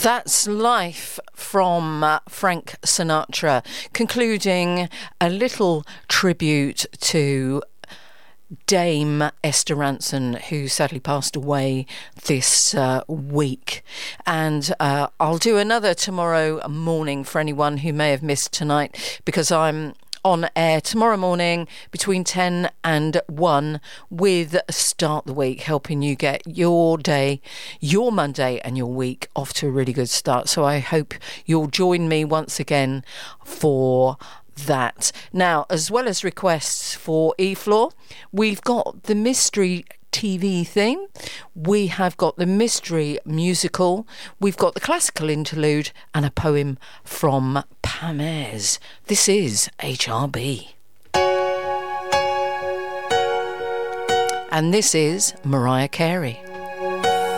That's Life from Frank Sinatra, concluding a little tribute to Dame Esther Rantzen, who sadly passed away this week. And I'll do another tomorrow morning for anyone who may have missed tonight, because I'm on air tomorrow morning between 10 and 1 with Start the Week, helping you get your day, your Monday and your week off to a really good start. So I hope you'll join me once again for that. Now, as well as requests for E-Floor, we've got the mystery TV theme, we have got the mystery musical, we've got the classical interlude, and a poem from Pamez. This is HRB. And this is Mariah Carey.